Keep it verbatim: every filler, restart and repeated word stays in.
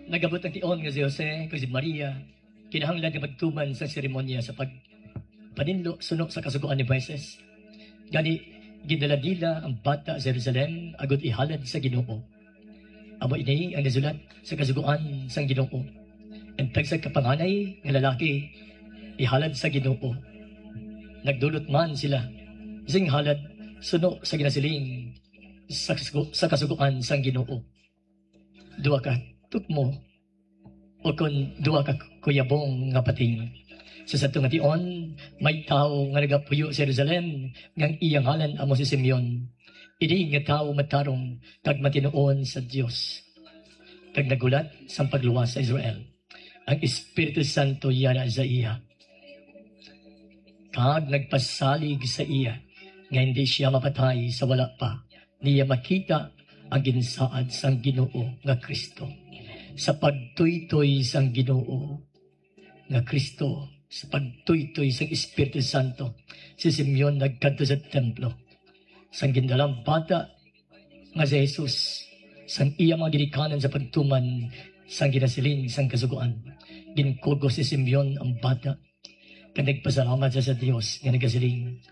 Nagabot ang tion nga si Jose, kag si Maria, kinahanglan nga magtuman sa seremonya sa pag paninlo suno sa kasuguan ni Moises. Gani, ginaladila ang bata sa Jerusalem agud ihalad sa Ginoo. Amo ini ang nasulat sa kasuguan sang Ginoo. Ang tagsag kapanganay nga lalaki ihalad sa Ginoo. Nagdulot man sila sing halad suno sa ginasiling sa, sa kasuguan sang Ginoo. Duwa ka tukmo o kun duwa ka kuyabong nga pating. Sa satong nga tion, may tao nga nagapuyo sa Jerusalem ngang iyang halan amo si Simeon. Ini nga tao matarong kag matinuon sa Dios. Kag nagulat sa pagluwas sa Israel. Ang Espiritu Santo yana sa iya. Kag nagpasalig sa iya nga hindi siya mapatay sa wala pa. Niya makita ang ginsaad sang Ginoo nga Kristo. Sa pagtuytoy sang Ginoo nga Kristo, sa pagtuytoy sang Espiritu Santo, si Simeon nagkadto sa templo. Sang gindalang bata nga si Jesus, sang iya mga ginikanan sa pagtuman sang ginasiling sang kasuguan. Ginkugo si Simeon ang bata, kag nagpasalamat sa sa Dios nga nagasiling.